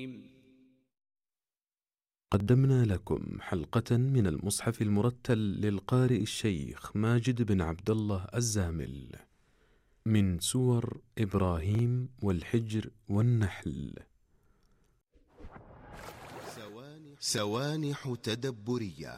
قدمنا لكم حلقة من المصحف المرتل للقارئ الشيخ ماجد بن عبد الله الزامل من سور إبراهيم والحجر والنحل. سوانح تدبرية.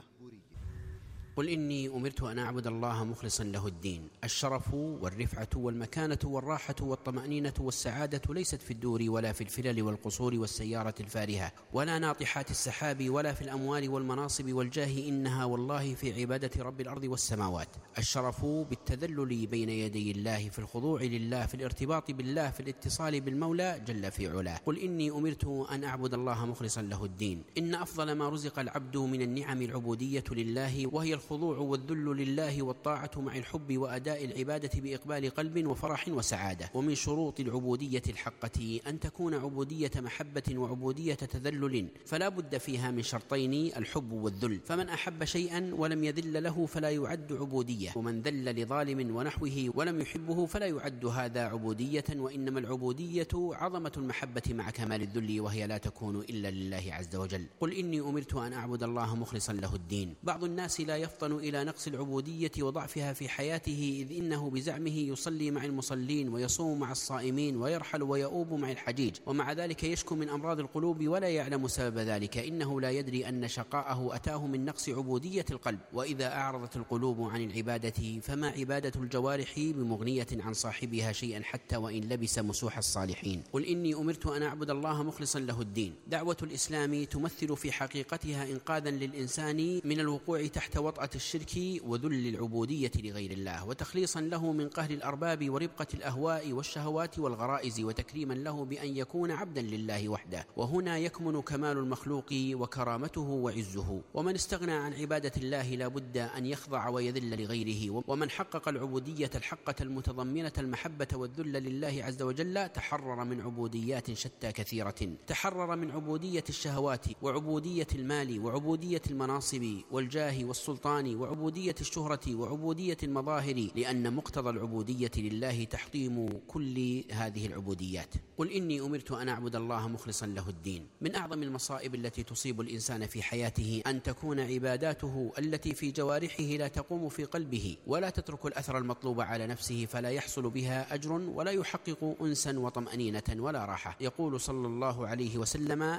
قل إني أمرت أن أعبد الله مخلصا له الدين. الشرف والرفعة والمكانة والراحة والطمأنينة والسعادة ليست في الدور ولا في الفلل والقصور والسيارة الفارهة ولا ناطحات السحاب ولا في الأموال والمناصب والجاه، إنها والله في عبادة رب الأرض والسماوات. الشرف بالتذلل بين يدي الله، في الخضوع لله، في الارتباط بالله، في الاتصال بالمولى جل في علاه. قل إني أمرت أن أعبد الله مخلصا له الدين. إن أفضل ما رزق العبد من النعم العبودية لله، وهي الخضوع والذل لله والطاعة مع الحب وأداء العبادة بإقبال قلب وفرح وسعادة. ومن شروط العبودية الحقة أن تكون عبودية محبة وعبودية تذلل، فلا بد فيها من شرطين: الحب والذل. فمن أحب شيئا ولم يذل له فلا يعد عبودية، ومن ذل لظالم ونحوه ولم يحبه فلا يعد هذا عبودية. وإنما العبودية عظمة المحبة مع كمال الذل، وهي لا تكون إلا لله عز وجل. قل إني أمرت أن أعبد الله مخلصا له الدين. بعض الناس لا يفطن إلى نقص العبودية وضعفها في حياته، إذ إنه بزعمه يصلي مع المصلين ويصوم مع الصائمين ويرحل ويؤوب مع الحجيج، ومع ذلك يشكو من أمراض القلوب ولا يعلم سبب ذلك. إنه لا يدري أن شقاءه أتاه من نقص عبودية القلب. وإذا أعرضت القلوب عن العبادة فما عبادة الجوارح بمغنية عن صاحبها شيئا، حتى وإن لبس مسوح الصالحين. قل إني أمرت أن أعبد الله مخلصا له الدين. دعوة الإسلام تمثل في حقيقتها إنقاذا للإنسان من الوقوع تحت وطأة الشرك وذل العبودية لغير الله، وتخليصا له من قهر الأرباب وربقة الأهواء والشهوات والغرائز، وتكريما له بأن يكون عبدا لله وحده. وهنا يكمن كمال المخلوق وكرامته وعزه. ومن استغنى عن عبادة الله لا بد أن يخضع ويذل لغيره. ومن حقق العبودية الحقة المتضمنة المحبة والذل لله عز وجل تحرر من عبوديات شتى كثيرة. تحرر من عبودية الشهوات وعبودية المال وعبودية المناصب والجاه والسلطان وعبودية الشهرة وعبودية المظاهر، لأن مقتضى العبودية لله تحطيم كل هذه العبوديات. قل إني أمرت أن أعبد الله مخلصا له الدين. من أعظم المصائب التي تصيب الإنسان في حياته أن تكون عباداته التي في جوارحه لا تقوم في قلبه، ولا تترك الأثر المطلوب على نفسه، فلا يحصل بها أجر ولا يحقق أنسا وطمأنينة ولا راحة. يقول صلى الله عليه وسلم: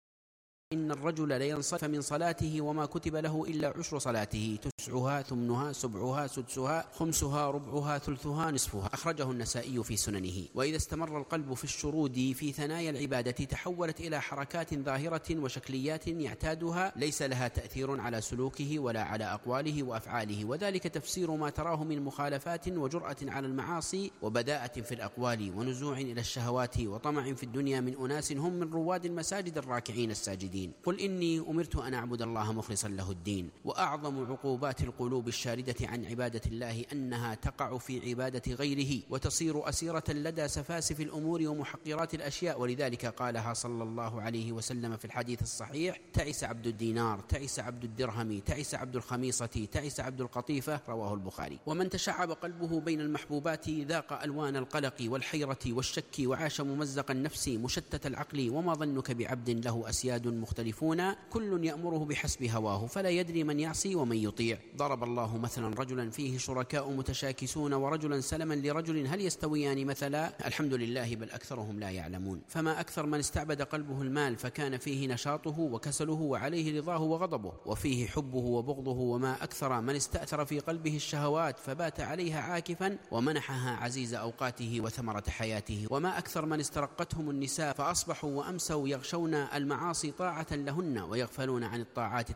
إن الرجل لينصرف من صلاته وما كتب له إلا عشر صلاته، تسعها ثمنها سبعها سدسها خمسها ربعها ثلثها نصفها. أخرجه النسائي في سننه. وإذا استمر القلب في الشرود في ثنايا العبادة تحولت إلى حركات ظاهرة وشكليات يعتادها، ليس لها تأثير على سلوكه ولا على أقواله وأفعاله. وذلك تفسير ما تراه من مخالفات وجرأة على المعاصي وبداءة في الأقوال ونزوع إلى الشهوات وطمع في الدنيا من أناس هم من رواد المساجد الراكعين الساجدين. قل إني أمرت أن أعبد الله مخلصا له الدين. وأعظم عقوبات القلوب الشاردة عن عبادة الله أنها تقع في عبادة غيره وتصير أسيرة لدى سفاسف الأمور ومحقرات الأشياء. ولذلك قالها صلى الله عليه وسلم في الحديث الصحيح: تعس عبد الدينار، تعس عبد الدرهم، تعس عبد الخميصة، تعس عبد القطيفة. رواه البخاري. ومن تشعب قلبه بين المحبوبات ذاق ألوان القلق والحيرة والشك، وعاش ممزق النفس مشتت العقل. وما ظنك بعبد له أسياد مختلفون كل يأمره بحسب هواه، فلا يدري من يعصي ومن يطيع. ضرب الله مثلا رجلا فيه شركاء متشاكسون ورجلا سلما لرجل، هل يستويان مثلا؟ الحمد لله، بل أكثرهم لا يعلمون. فما أكثر من استعبد قلبه المال فكان فيه نشاطه وكسله وعليه رضاه وغضبه، وفيه حبه وبغضه. وما أكثر من استأثر في قلبه الشهوات فبات عليها عاكفا ومنحها عزيز أوقاته وثمرة حياته. وما أكثر من استرقتهم النساء فأصبحوا وأمسوا يغشون المعاصي طاعة لهن ويغفلون عن الطاعات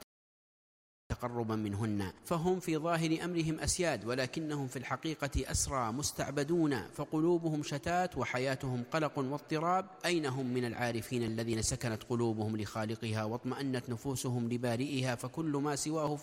تقربا منهن. فهم في ظاهر أمرهم أسياد، ولكنهم في الحقيقة أسرى مستعبدون، فقلوبهم شتات وحياتهم قلق واضطراب. أين هم من العارفين الذين سكنت قلوبهم لخالقها واطمأنت نفوسهم لبارئها، فكل ما سواه